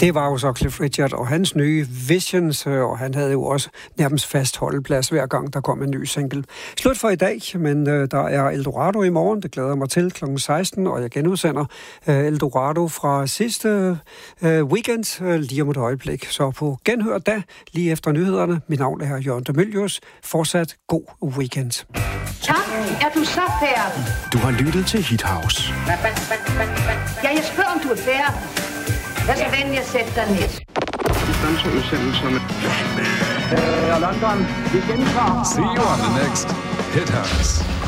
Det var jo så Cliff Richard og hans nye Visions, og han havde jo også nærmest fast holdeplads hver gang, der kom en ny single. Slut for i dag, men der er Eldorado i morgen, det glæder jeg mig til kl. 16, og jeg genudsender Eldorado fra sidste weekend lige om et øjeblik. Så på genhør da, lige efter nyhederne. Mit navn er Jørgen de Mylius. Fortsat god weekend. Tak, er du så færdig? Du har lyttet til Hit House. Ja, jeg spørger, om du er færdig. Lad så venlig at sætte dig ned. London, vi gentager. See you on the next Hit House.